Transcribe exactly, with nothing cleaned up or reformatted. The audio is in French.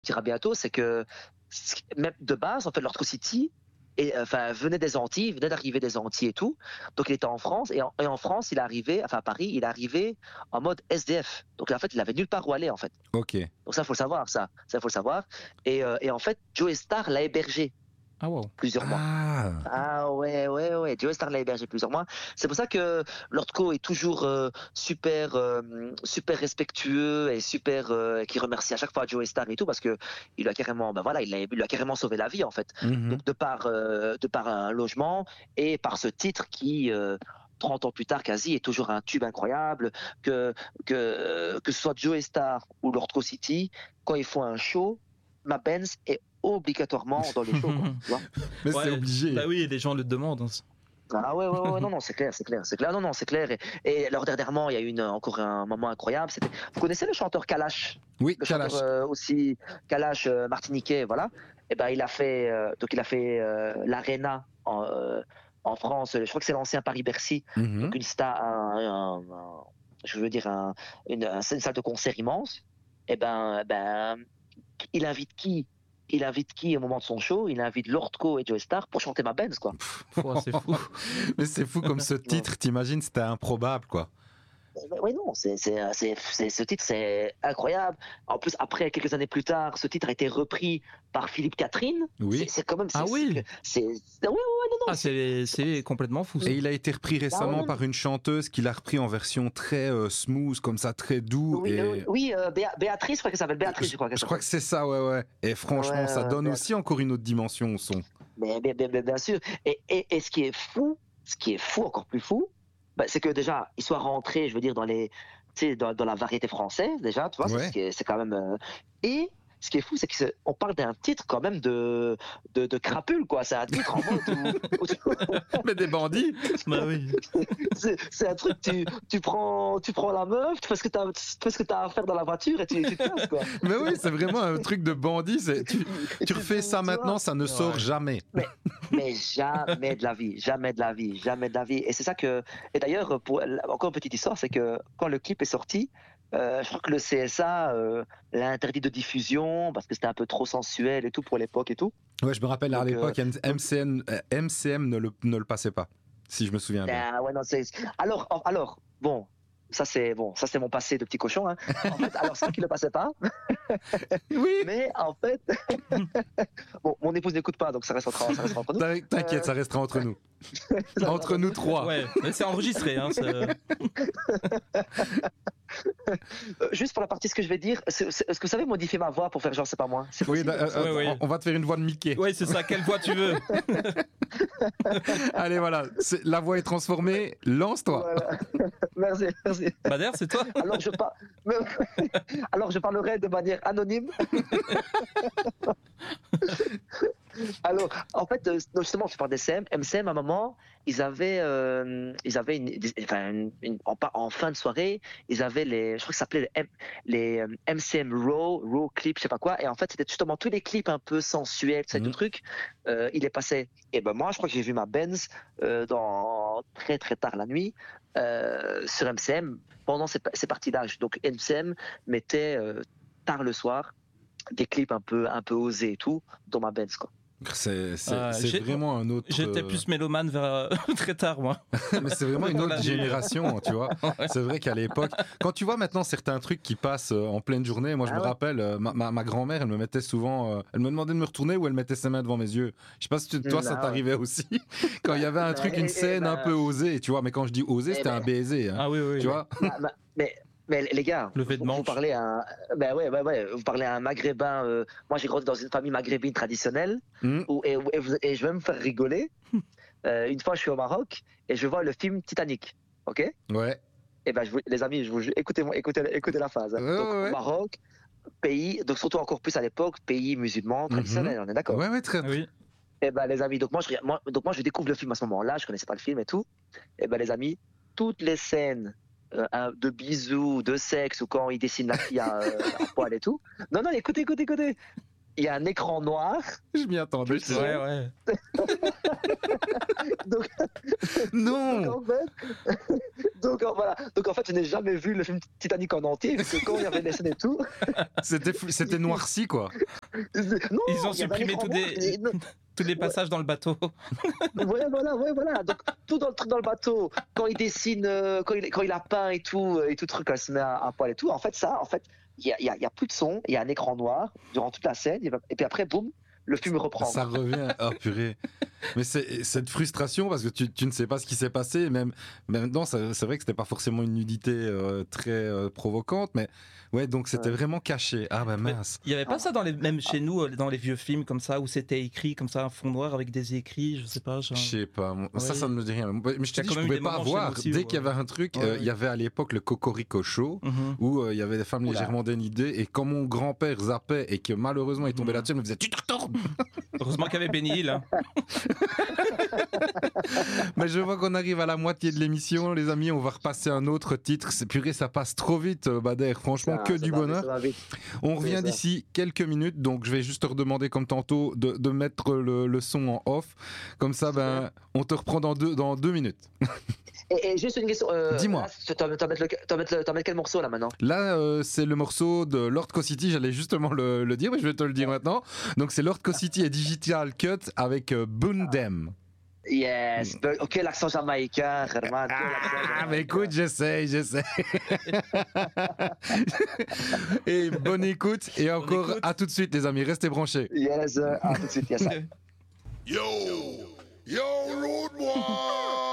dira bientôt, c'est que même de base, en fait, Lord City et enfin venait des Antilles, venait d'arriver des Antilles et tout. Donc il était en France et en, et en France, il est arrivé, enfin à Paris, il est arrivé en mode S D F. Donc en fait, il avait nulle part où aller en fait. Ok. Donc ça faut le savoir, ça, ça faut le savoir. Et, euh, et en fait, Joey Starr l'a hébergé. Ah wow. Plusieurs mois. Ah. Ah ouais, ouais, ouais. Joey Starr l'a hébergé plusieurs mois. C'est pour ça que Lord Co est toujours euh, super, euh, super respectueux et super, euh, qui remercie à chaque fois Joey Starr et tout parce que il lui a carrément, ben voilà, il, a, il lui a carrément sauvé la vie en fait. Mm-hmm. Donc de par, euh, de par un logement et par ce titre qui. Euh, trente ans plus tard, quasi, est toujours un tube incroyable, que, que, que ce soit Joey Starr ou Lord Co City, quand ils font un show, ma Benz est obligatoirement dans les shows, quoi, tu vois. Mais Ouais, c'est obligé. Bah oui, les gens le demandent. Ah ouais, ouais, ouais, non, non, c'est clair, c'est clair, c'est clair, non, non, c'est clair. Et, et alors dernièrement, il y a eu une, encore un moment incroyable. C'était, vous connaissez le chanteur Kalash, Oui, le Kalash. chanteur euh, aussi Kalash euh, martiniquais, voilà. Et ben il a fait, euh, donc il a fait euh, l'Arena en, euh, en France. Je crois que c'est l'ancien Paris-Bercy, Mm-hmm. donc une star, un, un, un, je veux dire un, une, une salle de concert immense. Et ben, ben, il invite qui? Il invite qui au moment de son show? Il invite Lord Co et Joey Starr pour chanter ma Benz, quoi. Oh, c'est fou. Mais c'est fou comme ce titre, t'imagines, c'était improbable, quoi. Oui, non, c'est, c'est, c'est, c'est, ce titre, c'est incroyable. En plus, après, quelques années plus tard, ce titre a été repris par Philippe Catherine. Oui. C'est, c'est quand même. C'est, Ah oui. C'est, c'est, c'est, oui, oui, non, non. Ah, c'est, c'est complètement fou. Ça. Et il a été repris récemment Ah, ouais, par une chanteuse qui l'a repris en version très euh, smooth, comme ça, très doux. Oui, et... euh, oui euh, Béa- Béatrice, je crois qu'elle s'appelle Béatrice, je, je crois. Qu'elle Je crois que c'est ça, ouais, ouais. Et franchement, ouais, ça donne ouais, aussi encore une autre dimension au son. Mais, mais, mais, mais bien sûr. Et, et, et ce qui est fou, ce qui est fou, encore plus fou, bah, c'est que déjà, il soit rentré, je veux dire, dans les, tu sais, dans, dans la variété française, déjà, tu vois, Ouais. c'est, ce qui est, c'est quand même. Euh, et ce qui est fou, c'est qu'on parle d'un titre quand même de, de, de crapule, quoi. C'est un titre en mode où, où- Mais des bandits. Bah oui. c'est, c'est un truc, tu, tu prends, tu prends la meuf, tu fais ce que t'as, tu fais ce que t'as à faire dans la voiture et tu, tu te casses, quoi. Mais oui, c'est vraiment un truc de bandit. C'est... Tu, tu refais ça Tu vois. maintenant, ça ne sort Ouais. jamais. Mais, mais jamais de la vie, jamais de la vie, jamais de la vie. Et c'est ça que. Et d'ailleurs, pour, encore une petite histoire, c'est que quand le clip est sorti, euh, je crois que le C S A euh, l'a interdit de diffusion parce que c'était un peu trop sensuel et tout pour l'époque et tout. Ouais, je me rappelle à Donc, l'époque, M C N, euh, M C M ne le, ne le passait pas, si je me souviens bien. Ah ouais, non, c'est. Alors, alors, bon. Ça c'est bon, ça c'est mon passé de petit cochon. Hein. En fait, alors ça qui ne passait pas, Oui. mais en fait, bon, mon épouse n'écoute pas, donc ça reste entre, ça reste entre nous. T'in- T'inquiète, ça restera entre nous. Entre nous trois. Ouais, mais c'est enregistré. Hein, c'est... Euh, juste pour la partie ce que je vais dire, c'est- c'est- est-ce que vous savez modifier ma voix pour faire genre c'est pas moi? C'est Oui, possible, euh, ça euh, Ouais, ouais. on va te faire une voix de Mickey. Ouais, c'est ça. Quelle voix tu veux? Allez, voilà, c'est- la voix est transformée, lance-toi. Voilà. Merci, merci. Bader, c'est toi? Alors je, par... Alors je parlerai de manière anonyme. Alors, en fait, euh, non, justement, je parle des C M. M C M, à un moment, ils avaient, euh, ils avaient une, des- enfin, une- une- en, pa- en fin de soirée, ils avaient les, je crois que ça s'appelait les, M- les euh, M C M Raw, Raw clips, je sais pas quoi. Et en fait, c'était justement tous les clips un peu sensuels, tu sais, Mhm. tout truc. Euh, il les passait. Et ben moi, je crois que j'ai vu ma Benz euh, dans très très tard la nuit euh, sur M C M pendant ces, ces parties d'âge. Donc M C M mettait euh, tard le soir des clips un peu un peu osés et tout dans ma Benz, quoi. C'est, c'est, Euh, c'est j'ai- vraiment un autre. J'étais euh, plus mélomane vers euh, très tard, moi. Mais c'est vraiment une Dans autre la nuit. génération, tu vois. C'est vrai qu'à l'époque, quand tu vois maintenant certains trucs qui passent euh, en pleine journée, moi je Ah me ouais. rappelle, euh, ma, ma, ma grand-mère, elle me mettait souvent, euh, elle me demandait de me retourner ou elle mettait ses mains devant mes yeux. Je sais pas si tu- toi Mm, ça ah t'arrivait aussi, quand il y avait un Bah, truc, eh, une eh, scène bah, un peu osée, tu vois. Mais quand je dis osée, eh c'était ben. un baiser, hein, Ah oui, oui. tu vois. Bah, bah, mais mais les gars, Levé de vous, vous manche. parlez à un, ben ouais, ouais, ouais, vous parlez à un maghrébin. Euh, moi, j'ai grandi dans une famille maghrébine traditionnelle, Hmm. où, et, et, vous- et je vais me faire rigoler. Euh, une fois, je suis au Maroc et je vois le film Titanic. Ok. Ouais. Et ben, je vous- les amis, je vous jure, écoutez, écoutez, écoutez la phase. hein. Ouais, donc, ouais, ouais. Maroc, pays, donc surtout encore plus à l'époque, pays musulman traditionnel. On est d'accord. Ouais, ouais, très. Oui. Eh ben les amis, donc moi, je, regarde- moi, donc moi je découvre le film à ce moment-là, je connaissais pas le film et tout. Eh ben les amis, toutes les scènes euh, hein, de bisous, de sexe ou quand il dessine la fille à, euh, à poil et tout. Non non, écoutez, écoutez, écoutez. il y a un écran noir. Je m'y attendais. Plus je sais. Ouais, ouais. Donc, Non. donc, en fait, donc en- voilà. Donc en fait, je n'ai jamais vu le film Titanic en entier, parce que quand il y avait des scènes et tout, C'était, fou- c'était noirci, quoi. non, Ils ont il y avait un supprimé écran tous noir, les- et- non, Tous les passages dans le bateau. ouais, voilà, ouais, voilà. Donc tout dans le truc dans le bateau, quand il dessine, euh, quand il quand il a peint et tout, euh, et tout truc, quand il se met à, à poil et tout. En fait, ça, en fait, il y a, il y a- il y a plus de son, il y a un écran noir durant toute la scène, et et puis après, boum, le film reprend. Ça revient. Oh purée. Mais c'est cette frustration parce que tu, tu ne sais pas ce qui s'est passé. Même maintenant, ça- c'est vrai que c'était pas forcément une nudité euh, très euh, provocante, mais ouais, donc c'était Ouais. vraiment caché. Ah bah mince. Il y avait pas ça dans les, même chez nous, euh, dans les vieux films comme ça, où c'était écrit comme ça, un fond noir avec des écrits, je sais pas. Genre... Je sais pas, moi, ça, Ouais. ça ne me dit rien. Mais je Il y te a dis, quand je même eu pouvais des pas moments chez nous voir. aussi Dès où, qu'il y avait un truc, ouais, euh, ouais. il y avait à l'époque le Cocorico Show, Mhm. où euh, il y avait des femmes Oula. légèrement dénudées, et quand mon grand-père zappait et que malheureusement il tombait Mhm. là-dessus, il me disait tu te retournes. Heureusement qu'il y avait Benny Hill. Hein. Mais je vois qu'on arrive à la moitié de l'émission, les amis. On va repasser un autre titre. C'est purée, ça passe trop vite, euh, Bader. Franchement, Ah, que ça du va vite, bonheur. ça va vite. On revient ça. d'ici quelques minutes, donc je vais juste te redemander comme tantôt de, de mettre le, le son en off. Comme ça, ben, on te reprend dans deux, dans deux minutes. Et, et juste une question. euh, Dis-moi. là, Tu vas mettre, le- tu vas mettre, le- tu vas mettre quel morceau là maintenant? Là, euh, c'est le morceau de Lord City. J'allais justement le, le dire, mais je vais te le dire maintenant. Donc, c'est Lord City et Digital Cut avec euh, Bundem. Yes. Ben, ok, l'accent jamaïcain, Herman. quel accent Ah, jamaïcain. mais écoute, j'essaye, j'essaye. Et bonne écoute. Et encore, écoute. à tout de suite, les amis. Restez branchés. Yes, euh, à tout de suite, yes. Yo, yo, road boy.